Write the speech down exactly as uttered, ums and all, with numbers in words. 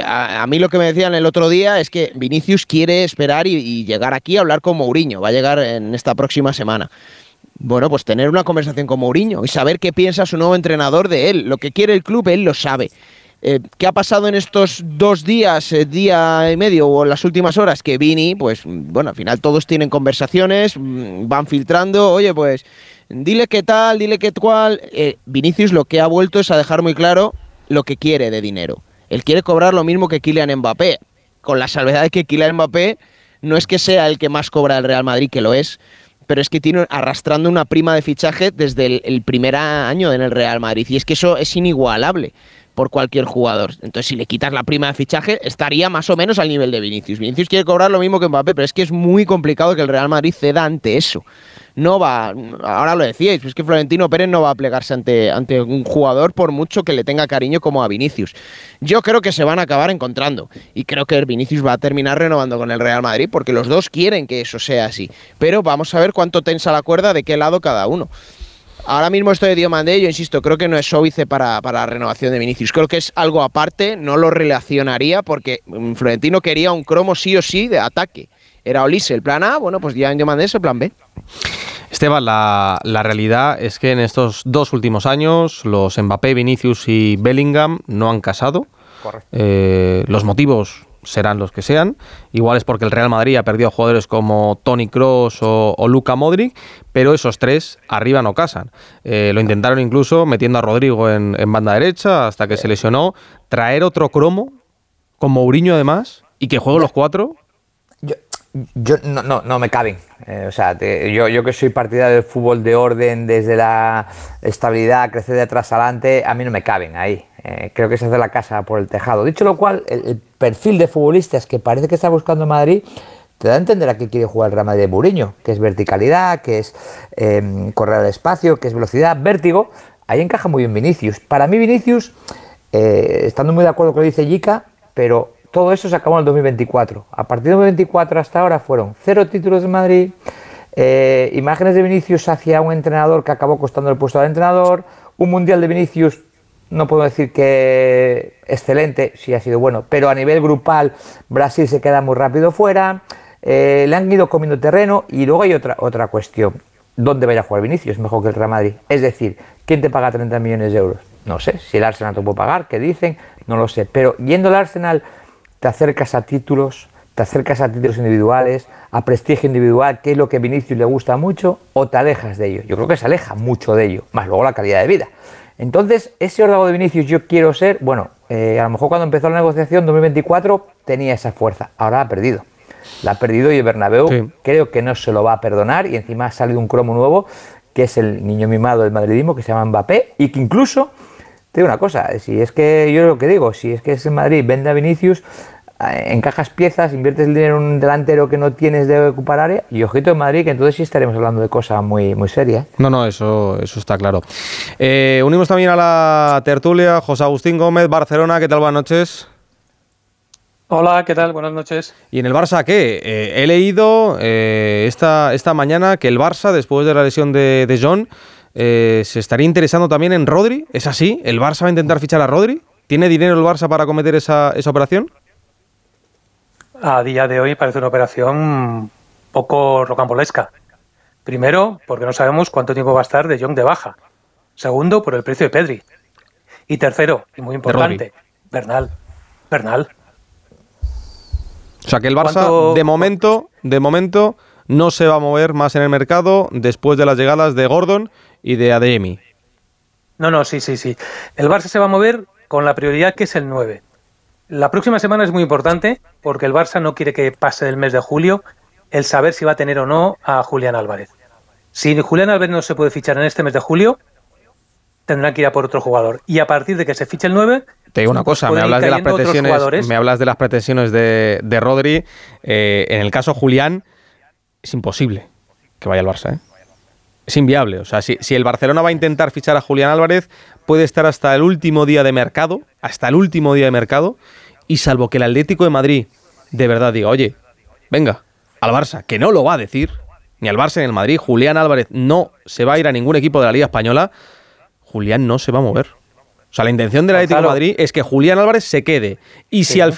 a, a mí lo que me decían el otro día es que Vinicius quiere esperar y, y llegar aquí a hablar con Mourinho, va a llegar en esta próxima semana. Bueno, pues tener una conversación con Mourinho y saber qué piensa su nuevo entrenador de él. Lo que quiere el club, él lo sabe. Eh, ¿Qué ha pasado en estos dos días, eh, día y medio o en las últimas horas? Que Vini, pues bueno, al final todos tienen conversaciones, van filtrando, oye, pues dile qué tal, dile qué cual. Eh, Vinicius lo que ha vuelto es a dejar muy claro lo que quiere de dinero. Él quiere cobrar lo mismo que Kylian Mbappé, con la salvedad de que Kylian Mbappé no es que sea el que más cobra el Real Madrid, que lo es, pero es que tiene arrastrando una prima de fichaje desde el, el primer año en el Real Madrid, y es que eso es inigualable por cualquier jugador. Entonces, si le quitas la prima de fichaje, estaría más o menos al nivel de Vinicius. Vinicius quiere cobrar lo mismo que Mbappé, pero es que es muy complicado que el Real Madrid ceda ante eso. No va, ahora lo decíais, es que Florentino Pérez no va a plegarse ante, ante un jugador por mucho que le tenga cariño como a Vinicius. Yo creo que se van a acabar encontrando y creo que Vinicius va a terminar renovando con el Real Madrid porque los dos quieren que eso sea así. Pero vamos a ver cuánto tensa la cuerda de qué lado cada uno. Ahora mismo esto de Diomandé, yo insisto, creo que no es óbice para, para la renovación de Vinicius. Creo que es algo aparte, no lo relacionaría porque Florentino quería un cromo sí o sí de ataque. Era Olise el plan A, bueno, pues ya en Diomandé es el plan B. Esteban, la, la realidad es que en estos dos últimos años los Mbappé, Vinicius y Bellingham no han casado. Correcto. Eh, los motivos serán los que sean. Igual es porque el Real Madrid ha perdido a jugadores como Toni Kroos o, o Luka Modric, pero esos tres arriba no casan. Eh, lo intentaron incluso metiendo a Rodrigo en, en banda derecha hasta que se lesionó. Traer otro cromo con Mourinho además y que jueguen los cuatro. Yo, yo no, no, no me caben. Eh, o sea, te, yo, yo que soy partidario del fútbol de orden, desde la estabilidad, crecer de atrás adelante, a mí no me caben ahí. Eh, creo que se hace la casa por el tejado. Dicho lo cual, el, el perfil de futbolistas que parece que está buscando Madrid te da a entender a qué quiere jugar el Real Madrid de Mourinho, que es verticalidad, que es eh, correr al espacio, que es velocidad, vértigo. Ahí encaja muy bien Vinicius. Para mí Vinicius, eh, estando muy de acuerdo con lo que dice Jica, pero todo eso se acabó en el dos mil veinticuatro. A partir de dos mil veinticuatro hasta ahora fueron cero títulos de Madrid, eh, imágenes de Vinicius hacia un entrenador que acabó costando el puesto al entrenador, un mundial de Vinicius, no puedo decir que excelente, sí ha sido bueno, pero a nivel grupal Brasil se queda muy rápido fuera, eh, le han ido comiendo terreno y luego hay otra, otra cuestión. ¿Dónde vaya a jugar Vinicius? Mejor que el Real Madrid. Es decir, ¿quién te paga treinta millones de euros? No sé, si el Arsenal te puede pagar, ¿qué dicen? No lo sé, pero yendo al Arsenal te acercas a títulos, te acercas a títulos individuales, a prestigio individual, que es lo que a Vinicius le gusta mucho, o te alejas de ello. Yo creo que se aleja mucho de ello, más luego la calidad de vida. Entonces, ese órdago de Vinicius yo quiero ser, bueno, eh, a lo mejor cuando empezó la negociación en dos mil veinticuatro tenía esa fuerza, ahora la ha perdido. La ha perdido y el Bernabéu sí. Creo que no se lo va a perdonar y encima ha salido un cromo nuevo que es el niño mimado del madridismo que se llama Mbappé y que incluso, te digo una cosa, si es que yo lo que digo, si es que es el Madrid, vende a Vinicius, encajas piezas, inviertes el dinero en un delantero que no tienes de ocupar área y ojito en Madrid, que entonces sí estaremos hablando de cosas muy, muy serias. No, no, eso, eso está claro. Eh, unimos también a la tertulia José Agustín Gómez, Barcelona, ¿qué tal? Buenas noches. Hola, ¿qué tal? Buenas noches. ¿Y en el Barça qué? Eh, he leído eh, esta, esta mañana que el Barça, después de la lesión de, de John, eh, se estaría interesando también en Rodri. ¿Es así? ¿El Barça va a intentar fichar a Rodri? ¿Tiene dinero el Barça para acometer esa, esa operación? A día de hoy parece una operación poco rocambolesca. Primero, porque no sabemos cuánto tiempo va a estar De Jong de baja. Segundo, por el precio de Pedri. Y tercero, y muy importante, Bernal. Bernal. O sea que el Barça, de momento, de momento, no se va a mover más en el mercado después de las llegadas de Gordon y de Adeyemi. No, no, sí, sí, sí. El Barça se va a mover con la prioridad que es el nueve. La próxima semana es muy importante porque el Barça no quiere que pase el mes de julio el saber si va a tener o no a Julián Álvarez. Si Julián Álvarez no se puede fichar en este mes de julio, tendrán que ir a por otro jugador. Y a partir de que se fiche el nueve... Te digo una cosa, me hablas de las pretensiones, me hablas de las pretensiones de, de Rodri. Eh, en el caso Julián, es imposible que vaya al Barça, ¿eh? Es inviable. O sea, si, si el Barcelona va a intentar fichar a Julián Álvarez, puede estar hasta el último día de mercado, hasta el último día de mercado, y salvo que el Atlético de Madrid de verdad diga, oye, venga, al Barça, que no lo va a decir, ni al Barça ni al Madrid, Julián Álvarez no se va a ir a ningún equipo de la Liga Española, Julián no se va a mover. O sea, la intención del Atlético de Madrid es que Julián Álvarez se quede. Y si al